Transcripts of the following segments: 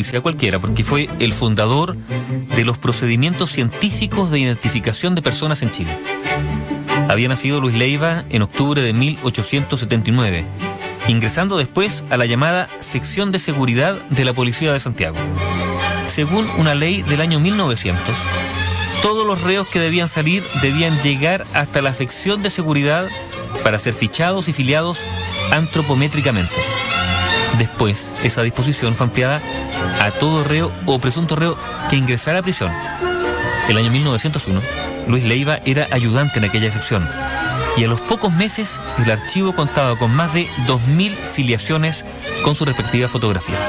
policía cualquiera, porque fue el fundador de los procedimientos científicos de identificación de personas en Chile. Había nacido Luis Leiva en octubre de 1879, ingresando después a la llamada Sección de Seguridad de la Policía de Santiago. Según una ley del año 1900, todos los reos que debían salir debían llegar hasta la Sección de Seguridad para ser fichados y filiados antropométricamente. Después, esa disposición fue ampliada a todo reo o presunto reo que ingresara a prisión. El año 1901, Luis Leiva era ayudante en aquella sección, y a los pocos meses el archivo contaba con más de 2.000 filiaciones con sus respectivas fotografías.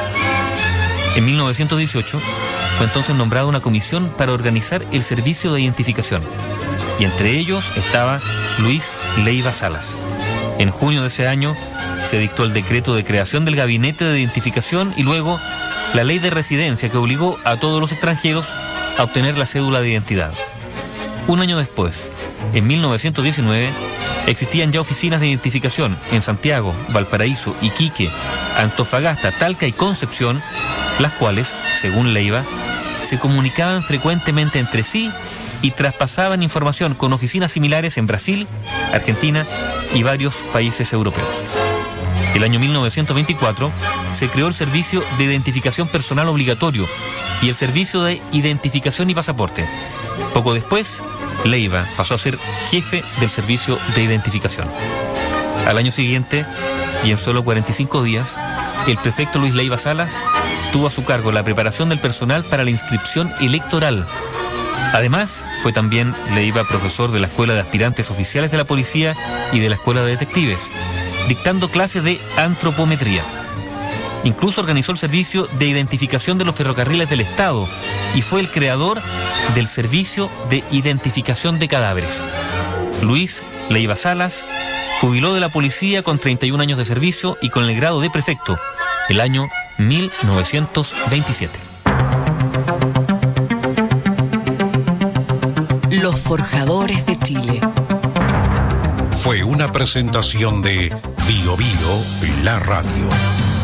En 1918 fue entonces nombrada una comisión para organizar el servicio de identificación, y entre ellos estaba Luis Leiva Salas. En junio de ese año se dictó el decreto de creación del Gabinete de Identificación y luego la ley de residencia que obligó a todos los extranjeros a obtener la cédula de identidad. Un año después, en 1919, existían ya oficinas de identificación en Santiago, Valparaíso, Iquique, Antofagasta, Talca y Concepción, las cuales, según Leiva, se comunicaban frecuentemente entre sí y traspasaban información con oficinas similares en Brasil, Argentina y varios países europeos. El año 1924 se creó el Servicio de Identificación Personal Obligatorio y el Servicio de Identificación y Pasaporte. Poco después, Leiva pasó a ser jefe del Servicio de Identificación. Al año siguiente, y en solo 45 días, el prefecto Luis Leiva Salas tuvo a su cargo la preparación del personal para la inscripción electoral. Además, fue también Leiva profesor de la Escuela de Aspirantes Oficiales de la Policía y de la Escuela de Detectives, dictando clases de antropometría. Incluso organizó el Servicio de Identificación de los Ferrocarriles del Estado y fue el creador del Servicio de Identificación de Cadáveres. Luis Leiva Salas jubiló de la policía con 31 años de servicio y con el grado de prefecto el año 1927. Los Forjadores de Chile. Fue una presentación de Bio Bio, la radio.